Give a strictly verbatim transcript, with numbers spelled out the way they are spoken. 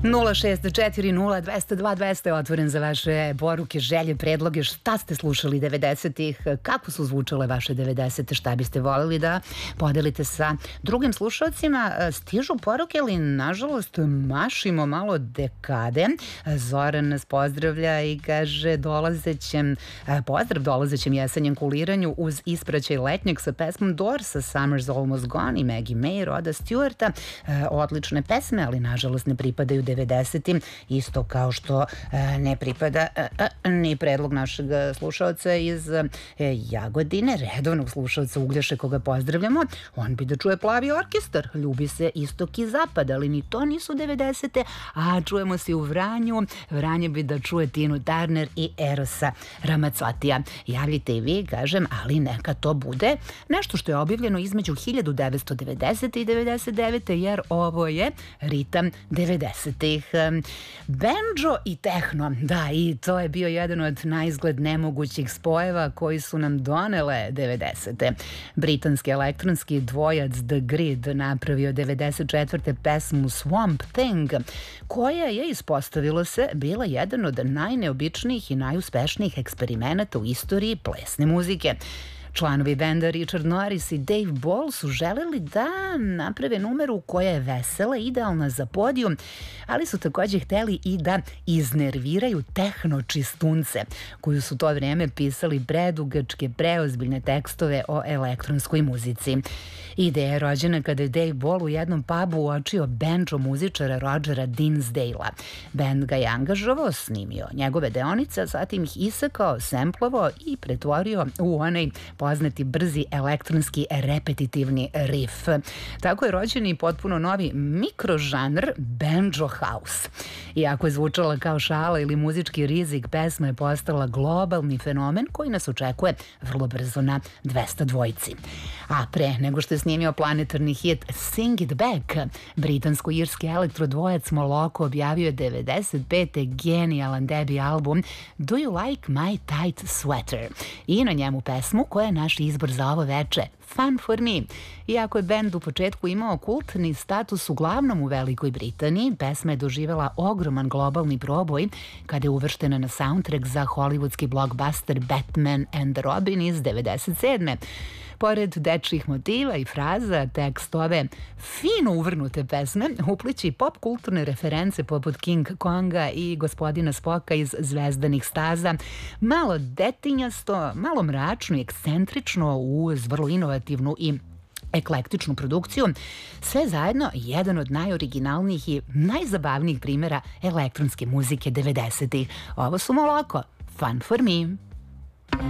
nula šest četiri nula dvesta dva dvesta je otvoren za vaše poruke, želje, predloge. Šta ste slušali devedesetih, kako su zvučale vaše devedesete, šta biste voljeli da podelite sa drugim slušalcima. Stižu poruke, ali nažalost mašimo malo dekade. Zoran nas pozdravlja i kaže dolazećem, pozdrav dolazećem jesenjem kuliranju uz ispraćaj letnjeg sa pesmom Doorsa, Summer's Almost Gone i Maggie May, Roda Stewarta. Odlične pesme, ali nažalost ne pripadaju devedesetim, isto kao što ne pripada ni predlog našeg slušalca iz Jagodine, redovnog slušalca Uglješe, koga pozdravljamo. On bi da čuje Plavi orkestar, ljubi se istok i zapad, ali ni to nisu devedesete, a čujemo se u Vranju. Vranje bi da čuje Tinu Turner i Erosa Ramazzottija. Javljite i vi, kažem, ali neka to bude nešto što je objavljeno između hiljadu devetsto devedesete i devedeset devete, jer ovo je ritam devedesetih. Banjo i tehno, da, i to je bio jedan od naizgled nemogućih spojeva koji su nam donele devedesete. Britanski elektronski dvojac The Grid napravio devedeset četvrte pesmu Swamp Thing, koja je, ispostavilo se, bila jedan od najneobičnijih i najuspešnijih eksperimenata u istoriji plesne muzike. Članovi benda Richard Norris i Dave Ball su želeli da naprave numeru koja je vesela, idealna za podijum, ali su također hteli i da iznerviraju tehno čistunce, koji su to vrijeme pisali predugačke, preozbiljne tekstove o elektronskoj muzici. Ideja je rođena kada je Dave Ball u jednom pubu uočio banjo muzičara Rodgera Dinsdale-a. Band ga je angažovao, snimio njegove deonice, zatim ih isekao, semplovao i pretvorio u onaj poznati brzi elektronski repetitivni riff. Tako je rođen i potpuno novi mikrožanr banjo house. Iako je zvučala kao šala ili muzički rizik, pesma je postala globalni fenomen koji nas očekuje vrlo brzo na dvesta dvojci. A pre nego što je snimio planetarni hit Sing It Back, britansko-irski elektrodvojac Moloko objavio je devedeset pete genijalan debi album Do You Like My Tight Sweater i na njemu pesmu koja je naš izbor za ovo veče, Fun for Me. Iako je bend u početku imao kultni status uglavnom u Velikoj Britaniji, pesma je doživjela ogroman globalni proboj kada je uvrštena na soundtrack za hollywoodski blockbuster Batman and Robin iz devedeset sedme. Pored dečjih motiva i fraza, tekst ove fino uvrnute pesme upliči pop kulturne reference poput King Konga i gospodina Spoka iz Zvezdanih staza, malo detinjasto, malo mračno i ekscentrično uz vrlo inovativnu i eklektičnu produkciju, sve zajedno jedan od najoriginalnijih i najzabavnijih primjera elektronske muzike devedesetih. Ovo su Moloko, Fun for Me.